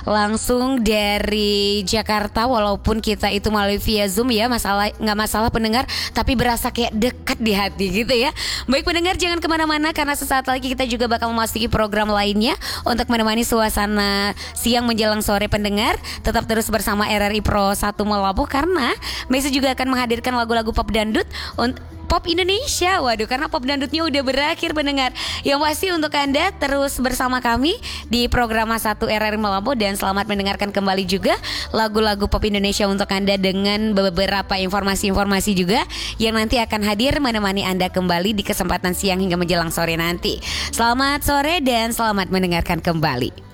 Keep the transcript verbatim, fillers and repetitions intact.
langsung dari Jakarta, walaupun kita itu melalui via Zoom ya, masalah nggak masalah pendengar, tapi berasa kayak dekat di hati gitu ya. Baik pendengar, jangan kemana-mana karena sesaat lagi kita juga bakal memasuki program lainnya untuk menemani suasana siang menjelang sore pendengar. Tetap terus bersama R R I Pro satu Melabuh karena Messi juga akan menghadirkan lagu-lagu pop dangdut untuk Pop Indonesia. Waduh, karena pop dangdutnya udah berakhir pendengar. Yang pasti untuk Anda terus bersama kami di program satu R R I Melabuh, dan selamat mendengarkan kembali juga lagu-lagu pop Indonesia untuk Anda dengan beberapa informasi-informasi juga yang nanti akan hadir menemani Anda kembali di kesempatan siang hingga menjelang sore nanti. Selamat sore dan selamat mendengarkan kembali.